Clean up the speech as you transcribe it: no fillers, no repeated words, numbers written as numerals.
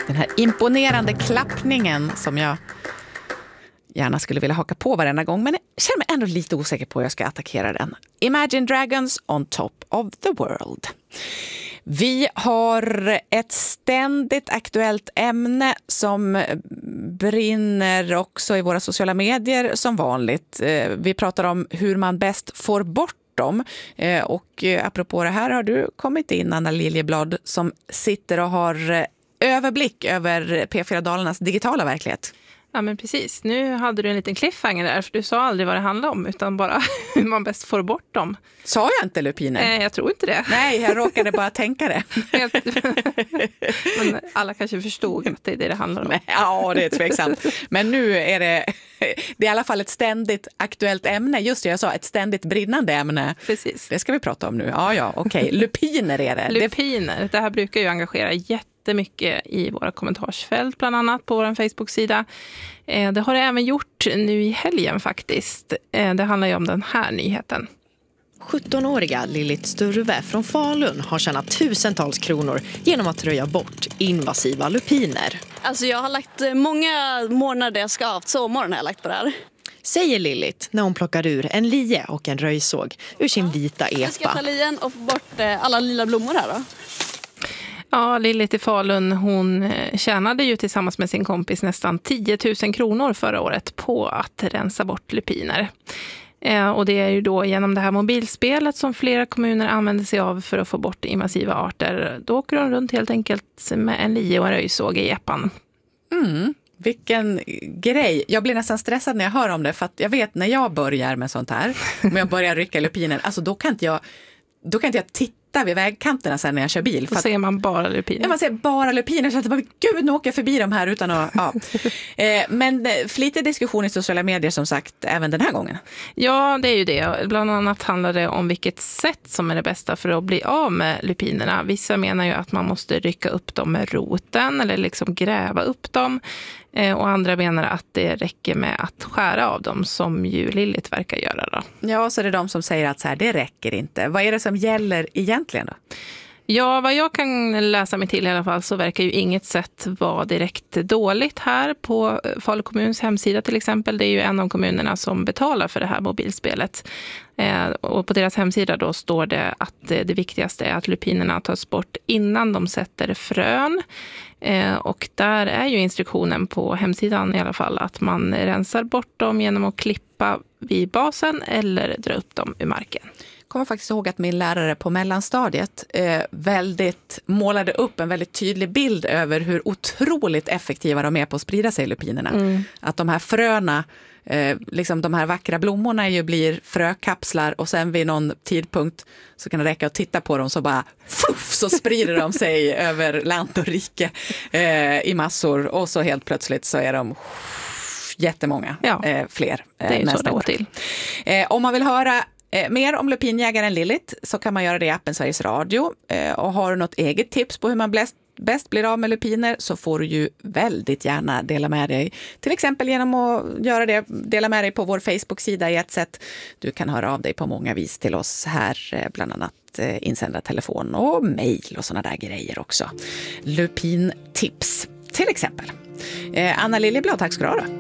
Den här imponerande klappningen som jag gärna skulle vilja haka på varenda gång, men jag känner mig ändå lite osäker på hur jag ska attackera den. Imagine Dragons on top of the world. Vi har ett ständigt aktuellt ämne som brinner också i våra sociala medier som vanligt. Vi pratar om hur man bäst får bort dem. Och apropå det här har du kommit in, Anna Liljeblad, som sitter och har överblick över P4 Dalarnas digitala verklighet. Ja, men precis. Nu hade du en liten cliffhanger där, för du sa aldrig vad det handlar om, utan bara hur man bäst får bort dem. Sa jag inte lupiner? Jag tror inte det. Nej, jag råkade bara tänka det. Men alla kanske förstod att det är det handlar om. Ja, det är tveksamt. Men nu är det är i alla fall ett ständigt aktuellt ämne. Just det, jag sa ett ständigt brinnande ämne. Precis. Det ska vi prata om nu. Ja, okej. Lupiner är det. Lupiner, det här brukar ju engagera jättemycket i våra kommentarsfält, bland annat på vår Facebook-sida. Det har det även gjort nu i helgen faktiskt. Det handlar ju om den här nyheten. 17-åriga Lilith Sturve från Falun har tjänat tusentals kronor genom att röja bort invasiva lupiner. Alltså jag har lagt många månader jag ska ha haft sovmorgon har jag lagt på det här. Säger Lilith när hon plockar ur en lie och en röjsåg ur sin vita epa. Jag ska ta lien och få bort alla lila blommor här då. Ja, Lilith i Falun, hon tjänade ju tillsammans med sin kompis nästan 10 000 kronor förra året på att rensa bort lupiner. Och det är ju då genom det här mobilspelet som flera kommuner använder sig av för att få bort invasiva arter. Då åker de runt helt enkelt med en lie och en röjsåg i epan. Vilken grej. Jag blir nästan stressad när jag hör om det, för att jag vet när jag börjar med sånt här, om jag börjar rycka lupiner, alltså då kan inte jag titta vid vägkanterna sen när jag kör bil. Då ser man bara lupiner. Ja, man ser bara lupiner, så att man, gud, nu åker jag förbi de här utan att... Ja. Men flitig diskussion i sociala medier som sagt, även den här gången. Ja, det är ju det. Bland annat handlar det om vilket sätt som är det bästa för att bli av med lupinerna. Vissa menar ju att man måste rycka upp dem med roten eller liksom gräva upp dem. Och andra menar att det räcker med att skära av dem, som ju Lilith verkar göra då. Ja, så det är de som säger att så här, det räcker inte. Vad är det som gäller egentligen då? Ja, vad jag kan läsa mig till i alla fall så verkar ju inget sätt vara direkt dåligt här. På Falu kommuns hemsida till exempel, det är ju en av kommunerna som betalar för det här mobilspelet. Och på deras hemsida då står det att det viktigaste är att lupinerna tas bort innan de sätter frön. Och där är ju instruktionen på hemsidan i alla fall att man rensar bort dem genom att klippa vid basen eller dra upp dem ur marken. Jag kommer faktiskt ihåg att min lärare på mellanstadiet målade upp en väldigt tydlig bild över hur otroligt effektiva de är på att sprida sig, lupinerna. Att de här fröna, liksom de här vackra blommorna ju blir frökapslar, och sen vid någon tidpunkt så kan det räcka att titta på dem, så bara så sprider de sig över land och rike i massor, och så helt plötsligt så är de jättemånga, fler. Det är ju så det går till. Om man vill höra mer om lupinjägaren Lilith så kan man göra det i appen Sveriges Radio. Och har du något eget tips på hur man bäst blir av med lupiner, så får du ju väldigt gärna dela med dig. Till exempel genom att dela med dig på vår Facebook-sida i ett sätt. Du kan höra av dig på många vis till oss här, bland annat insändartelefon och mejl och såna där grejer också. Lupintips till exempel. Anna Liljeblad, tack ska du ha då.